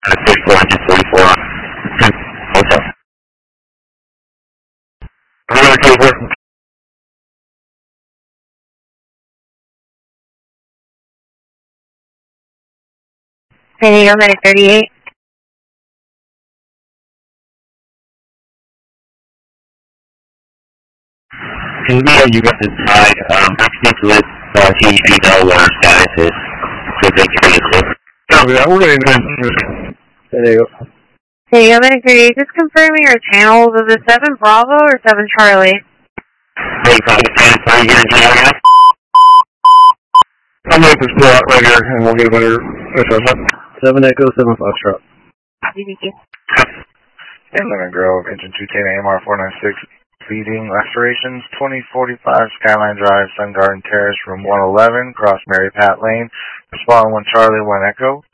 6-4, hotel. San Diego Medic 38. You got this side. Speak with TDP Delaware status is. So thank you for your call. Yeah, we're going to San Diego. San Diego Medic 38, just confirming your channels. Is it 7 Bravo or 7 Charlie? Hey, copy, are you going to get out? I'm going to pull out right here, and we'll get a better... 7 Echo, 7 Foxtrot. Thank you. In Lemon Grove, engine 210 AMR 496, feeding lacerations, 2045 Skyline Drive, Sun Garden Terrace, room 111, cross Mary Pat Lane. Respond 1 Charlie, 1 Echo.